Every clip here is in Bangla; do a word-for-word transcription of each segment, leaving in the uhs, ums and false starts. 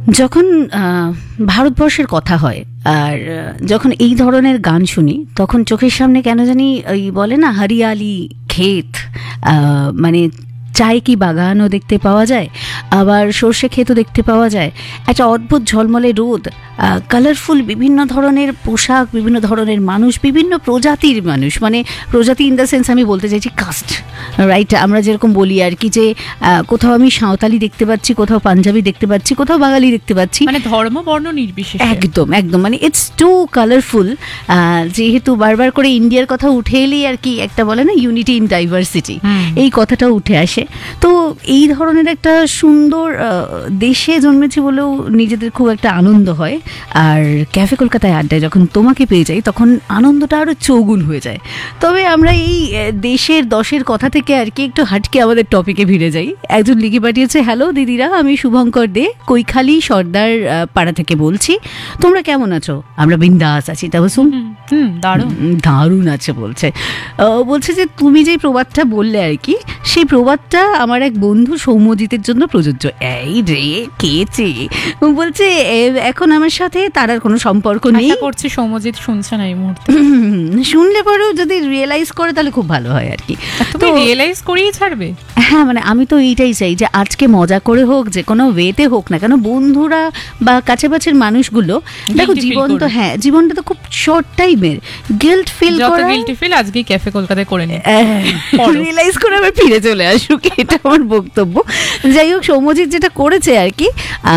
যখন ভারতবর্ষের কথা হয় আর যখন এই ধরনের গান শুনি তখন চোখের সামনে কেন জানি ওই বলে না হরিয়ালি ক্ষেত, মানে চায় কি বাগানও দেখতে পাওয়া যায়, আবার সর্ষে ক্ষেতও দেখতে পাওয়া যায়, একটা অদ্ভুত ঝলমলে রোদ, কালারফুল বিভিন্ন ধরনের পোশাক, বিভিন্ন ধরনের মানুষ, বিভিন্ন প্রজাতির মানুষ, মানে প্রজাতি ইন দ্য সেন্স আমি বলতে চাইছি কাস্ট, রাইট? আমরা যেরকম বলি আর কি যে কোথাও আমি সাঁওতালি দেখতে পাচ্ছি, কোথাও পাঞ্জাবি দেখতে পাচ্ছি, কোথাও বাঙালি দেখতে পাচ্ছি, মানে ধর্ম বর্ণ নির্বিশেষে একদম একদম মানে ইটস টু কালারফুল। যেহেতু বারবার করে ইন্ডিয়ার কথা উঠে এলেই আর কি একটা বলে না ইউনিটি ইন ডাইভার্সিটি, এই কথাটাও উঠে আসে। তো এই ধরনের একটা সুন্দর দেশে জন্মেছি বলেও নিজেদের খুব একটা আনন্দ হয়। আর ক্যাফে কলকাতায় আড্ডায় যখন তোমাকে পেয়ে যাই তখন আনন্দটা আরও চৌগুণ হয়ে যায়। তবে আমরা এই দেশের দশের কথা থেকে আর কি একটু হাটকে আমাদের টপিকে ভিড়ে যাই। একজন লিখে পাঠিয়েছে, হ্যালো দিদিরা, আমি শুভঙ্কর দে, কৈখালি সর্দার পাড়া থেকে বলছি, তোমরা কেমন আছো? আমরা বিন্দাস আছি। তাবসুম দারুণ দারুণ আছে বলছে। বলছে যে তুমি যে প্রবাদটা বললে আর কি, সেই প্রবাদটা আমার এক বন্ধু সৌম্যজিতের জন্য প্রযোজ্য। এই রে কেছে বলছে এখন আমার সাথে তার আর কোনো সম্পর্ক নেই। আশা করছি সৌম্যজিৎ শুনছে না এই মুহূর্তে। শুনলে পরেও যদি রিয়েলাইজ করে তাহলে খুব ভালো হয় আর কি। তুমি রিয়েলাইজ করেই ছাড়বে? হ্যাঁ, মানে আমি তো এইটাই চাই যে আজকে মজা করে হোক, যে কোনো ওয়েতে হোক না কেন, বন্ধুরা বা কাছেপাছের মানুষগুলো, দেখো জীবন তো হ্যাঁ জীবনটা তো খুব শর্ট টাইমের, গিল্ট ফিল করা, গিল্টি ফিল আজকে ক্যাফে কলকাতায় করে নি, রিয়েলাইজ করে আবার ফিরে চলে আসুক, এটা আমার বক্তব্য। যাই হোক, সৌম্যজিৎ যেটা করেছে আর কি,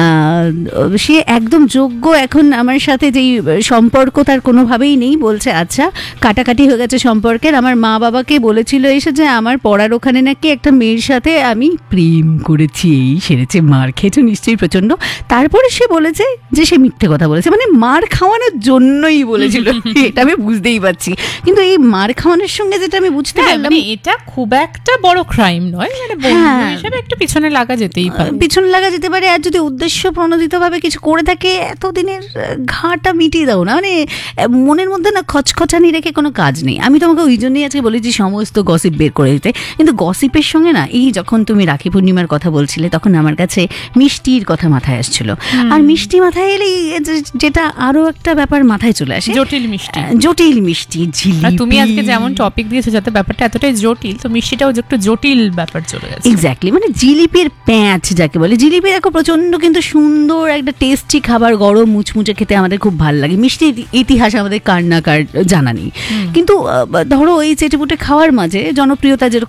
সে একদম যোগ্য। এখন আমার সাথে যেই সম্পর্ক তার কোনোভাবেই নেই, বলছে আচ্ছা কাটাকাটি হয়ে গেছে সম্পর্কের। আমার মা বাবাকে বলেছিল এসে যে আমার পড়ার ওখানে নাকি একটা মেয়ের সাথে আমি প্রেম করেছি, এই সেরেছে, মার খেয়েছে নিশ্চয়ই প্রচন্ড। তারপরে সে বলেছে যে সে মিথ্যে কথা বলেছে, মানে মার খাওয়ানোর জন্যই বলেছিল, এটা আমি বুঝতেই পারছি। কিন্তু এই মার খাওয়ানোর সঙ্গে যেটা আমি বুঝতে পারলাম, এটা খুব একটা বড় ক্রাইম নয়, মানে বন্ধু হিসেবে একটু পিছনে লাগা যেতেই পারে, পিছনে লাগা যেতে পারে। আর যদি উদ্দেশ্য প্রণোদিতভাবে কিছু করে থাকে, এতদিনের ঘাটা মিটিয়ে দাও না, মানে মনের মধ্যে না খচখচানি রেখে কোনো কাজ নেই। আমি তোমাকে ওই জন্যই আজকে বলেছি সমস্ত গসিপ বের করে দিতে। কিন্তু গসিপের সঙ্গে না, এই যখন তুমি রাখি পূর্ণিমার কথা বলছিলে তখন আমার কাছে মিষ্টির কথা মাথায় আসছিল। আর মিষ্টি মাথায় এলেই যেটা আরো একটা ব্যাপার মাথায় চলে আসে, জটিল মিষ্টি। জটিল মিষ্টি, জিলিপি। তুমি আজকে যেমন টপিক দিয়েছো যাতে ব্যাপারটা এতটাই জটিল, তো মিষ্টিটাও একটু জটিল ব্যাপার চলে গেছে। এক্স্যাক্টলি, মানে জিলিপির প্যাঁচ যাকে বলে। জিলিপি দেখো প্রচন্ড কিন্তু সুন্দর একটা টেস্টি খাবার, গরম মুচমুচে খেতে আমাদের খুব ভালো লাগে। মিষ্টির ইতিহাস আমাদের কার না কার জানা নেই, কিন্তু ধরো এই চেটেপুটে খাওয়ার মাঝে জনপ্রিয়তা যেরকম